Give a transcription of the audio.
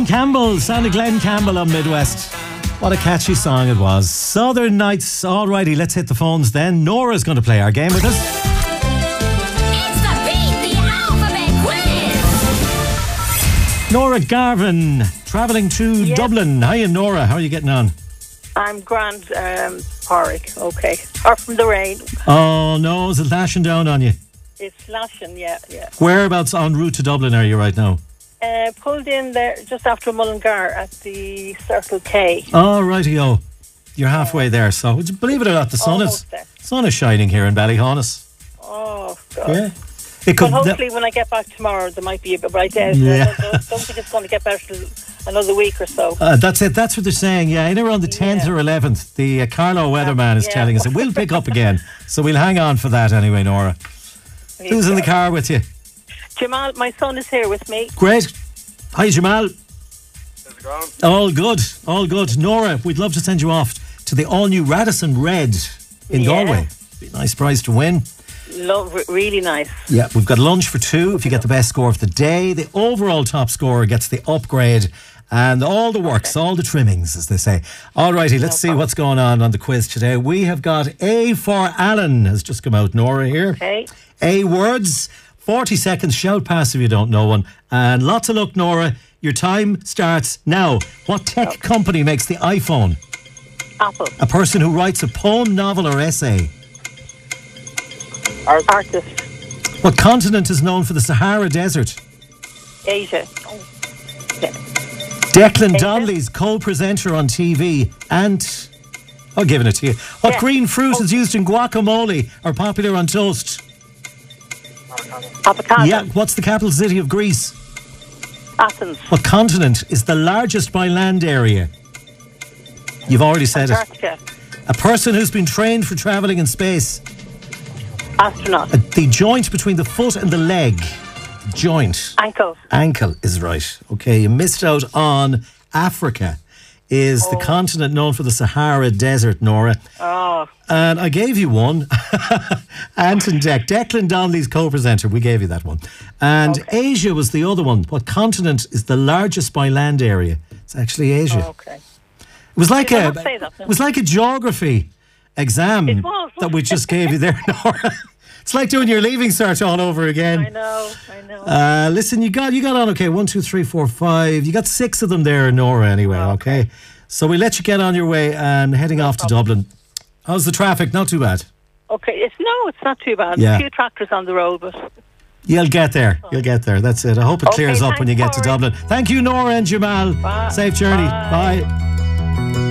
Glenn Campbell, sound of Glenn Campbell on Midwest. What a catchy song it was. Southern Nights. Alrighty, let's hit the phones then. Nora's going to play our game with us. It's the Beat the Alphabet Quiz. Nora Garvin, travelling to Dublin. Hiya, Nora. How are you getting on? I'm grand, Porrick, okay. Apart from the rain. Oh no, is it lashing down on you? It's lashing, yeah. Whereabouts en route to Dublin are you right now? Pulled in there just after Mullingar at the Circle K. Oh, righty-o. You're halfway there, so would you believe it or not, the sun is shining here in Ballyhonus. Oh, God. Yeah. It could, but hopefully when I get back tomorrow there might be a bit bright out. Yeah. I don't think it's going to get better till another week or so. That's it. That's what they're saying. Yeah, in around the 10th or 11th, the Carlo weatherman is telling us it will pick up again. So we'll hang on for that anyway, Nora. Who's in the car with you? Jamal, my son is here with me. Great. Hi, Jamal. How's it going? All good. All good. Nora, we'd love to send you off to the all-new Radisson Red in Galway. Be a nice prize to win. Really nice. Yeah, we've got lunch for two if you get the best score of the day. The overall top scorer gets the upgrade and all the works, all the trimmings, as they say. Alrighty, let's see what's going on the quiz today. We have got A for Alan has just come out. Nora here. Okay. A words, 40 seconds, shout pass if you don't know one. And lots of luck, Nora. Your time starts now. What tech company makes the iPhone? Apple. A person who writes a poem, novel or essay? Artist. What continent is known for the Sahara Desert? Asia. Declan Donnelly's co-presenter on TV and... I'm giving it to you. What green fruit is used in guacamole or popular on toast? Avocado. Yeah, what's the capital city of Greece? Athens. What continent is the largest by land area? You've already said Antarctica. it. A person who's been trained for travelling in space. Astronaut. The joint between the foot and the leg. Joint. Ankle. Ankle is right. Okay, you missed out on Africa. Is the continent known for the Sahara Desert, Nora? Oh. And I gave you one. Anton Declan Donnelly's co-presenter. We gave you that one. And Asia was the other one. What continent is the largest by land area? It's actually Asia. Okay. It was like a geography exam that we just gave you there, Nora. It's like doing your leaving cert all over again. I know. Listen, you got on okay. 1, 2, 3, 4, 5. You got 6 of them there, Nora. Anyway, okay. So we let you get on your way and heading off to Dublin. How's the traffic? Not too bad. Okay, it's not too bad. Yeah. A few tractors on the road, but you'll get there. You'll get there. That's it. I hope it clears up when you get to Dublin. Thank you, Nora and Jamal. Bye. Safe journey. Bye.